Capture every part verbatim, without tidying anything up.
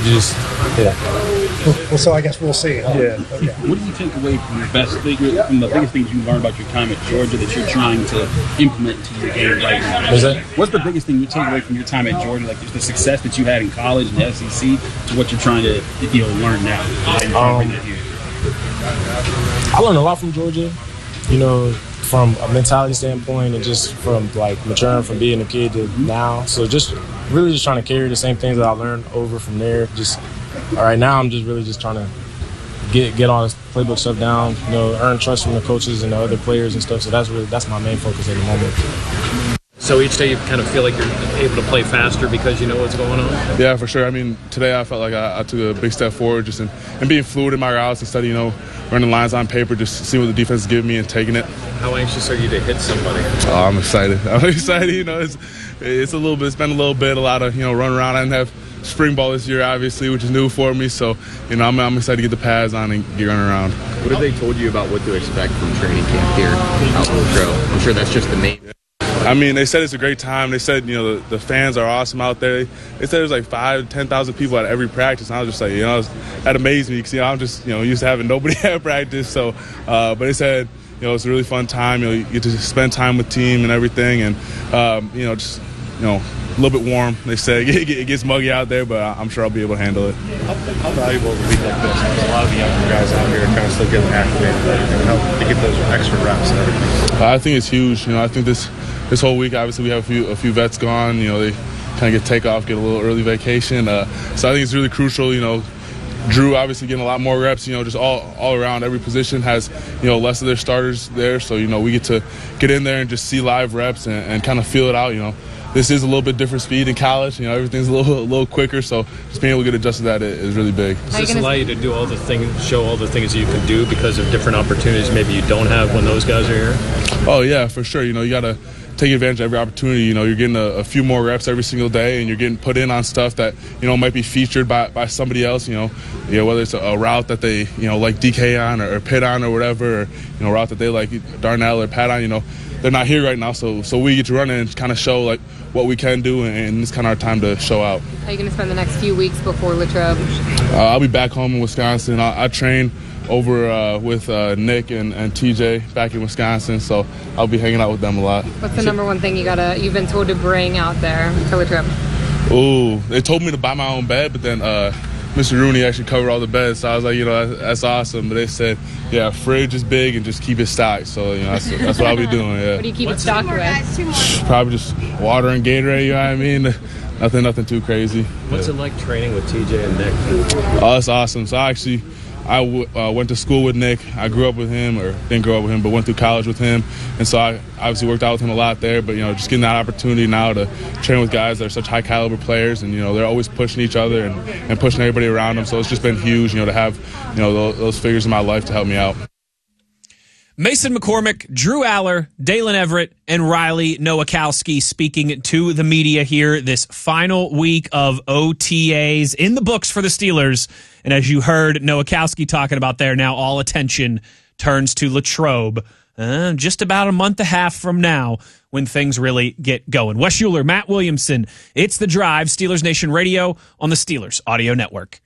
just, yeah. Well, so I guess we'll see. Huh? Yeah. Okay. What do you take away from the best thing, from the biggest things you learned about your time at Georgia that you're trying to implement to your game right now? What's that? What's the biggest thing you take away from your time at Georgia, like just the success that you had in college and the S E C, to what you're trying to, you know, learn now? Um, I learned a lot from Georgia, you know, from a mentality standpoint and just from like maturing from being a kid to now. So just really just trying to carry the same things that I learned over from there. Just all right now, I'm just really just trying to get get all this playbook stuff down, you know, earn trust from the coaches and the other players and stuff. So that's really that's my main focus at the moment. So each day you kind of feel like you're able to play faster because you know what's going on? Yeah, for sure. I mean, today I felt like I, I took a big step forward just in and being fluid in my routes instead of, you know, running lines on paper, just seeing what the defense is giving me and taking it. How anxious are you to hit somebody? Oh, I'm excited. I'm excited. You know, it's it's a little bit, it's been a little bit, a lot of, you know, run around. I didn't have spring ball this year, obviously, which is new for me. So, you know, I'm, I'm excited to get the pads on and get running around. What have they told you about what to expect from training camp here out Latrobe? I'm sure that's just the main. I mean, they said it's a great time. They said, you know, the, the fans are awesome out there. They said there's like five, ten thousand people at every practice. And I was just like, you know, that amazed me because, you know, I'm just, you know, used to having nobody at practice. So, uh, but they said, you know, it's a really fun time. You know, you get to spend time with team and everything. And, um, you know, just, you know, a little bit warm. They said it gets muggy out there, but I'm sure I'll be able to handle it. How, how valuable is a week like this? There's a lot of the younger guys out here kind of still getting activated and everything. How to get those extra reps and everything. I think it's huge. You know, I think this this whole week, obviously, we have a few a few vets gone. You know, they kind of get takeoff, get a little early vacation. Uh, so I think it's really crucial. You know, Drew obviously getting a lot more reps. You know, just all all around, every position has, you know, less of their starters there. So, you know, we get to get in there and just see live reps and, and kind of feel it out. You know, this is a little bit different speed in college. You know, everything's a little a little quicker. So just being able to get adjusted to that is really big. Does this allow you to do all the things, show all the things that you can do because of different opportunities maybe you don't have when those guys are here? Oh yeah, for sure. You know, you gotta take advantage of every opportunity. You know, you're getting a, a few more reps every single day, and you're getting put in on stuff that, you know, might be featured by, by somebody else. You know, you know, whether it's a, a route that they, you know, like D K on or, or Pitt on or whatever, or, you know, route that they like Darnell or Pat on. You know, they're not here right now, so so we get to run in and kind of show like what we can do, and, and it's kind of our time to show out. How are you going to spend the next few weeks before Latrobe? Uh, I'll be back home in Wisconsin. I, I train over uh, with uh, Nick and, and T J back in Wisconsin, so I'll be hanging out with them a lot. What's the number one thing you gotta you've been told to bring out there to Latrobe? Ooh, they told me to buy my own bed, but then uh, Mister Rooney actually covered all the beds, so I was like, you know, that's, that's awesome. But they said, yeah, fridge is big and just keep it stocked. So, you know, that's, that's what I'll be doing. Yeah. What do you keep it stocked with? Probably just water and Gatorade. You know what I mean? Nothing, nothing too crazy. What's yeah. it like training with T J and Nick? Oh, that's awesome. So I actually. I w- uh, went to school with Nick. I grew up with him, or didn't grow up with him, but went through college with him. And so I obviously worked out with him a lot there. But, you know, just getting that opportunity now to train with guys that are such high-caliber players. And, you know, they're always pushing each other and, and pushing everybody around them. So it's just been huge, you know, to have, you know, those, those figures in my life to help me out. Mason McCormick, Drew Aller, Dalen Everett, and Riley Nowakowski speaking to the media here this final week of O T As in the books for the Steelers. And as you heard Nowakowski talking about there, now all attention turns to Latrobe uh, just about a month and a half from now when things really get going. Wes Euler, Matt Williamson, it's The Drive, Steelers Nation Radio on the Steelers Audio Network.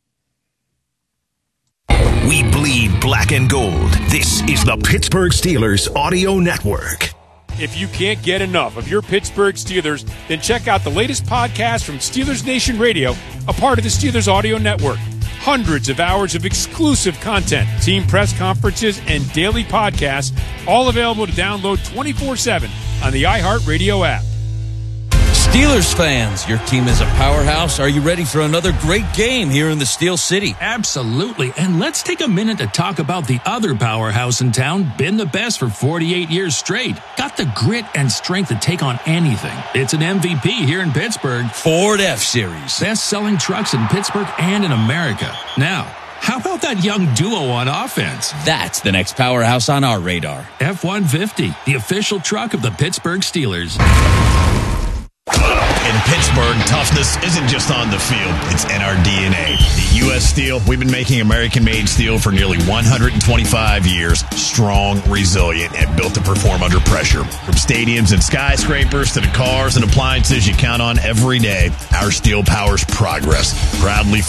We bleed black and gold. This is the Pittsburgh Steelers Audio Network. If you can't get enough of your Pittsburgh Steelers, then check out the latest podcast from Steelers Nation Radio, a part of the Steelers Audio Network. Hundreds of hours of exclusive content, team press conferences, and daily podcasts, all available to download twenty-four seven on the iHeartRadio app. Steelers fans, your team is a powerhouse. Are you ready for another great game here in the Steel City? Absolutely. And let's take a minute to talk about the other powerhouse in town, been the best for forty-eight years straight. Got the grit and strength to take on anything. It's an M V P here in Pittsburgh. Ford F-Series. Best-selling trucks in Pittsburgh and in America. Now, how about that young duo on offense? That's the next powerhouse on our radar. F one fifty, the official truck of the Pittsburgh Steelers. In Pittsburgh, toughness isn't just on the field, it's in our D N A. At U S Steel, we've been making American-made steel for nearly one hundred twenty-five years, strong, resilient, and built to perform under pressure. From stadiums and skyscrapers to the cars and appliances you count on every day, our steel powers progress. Proudly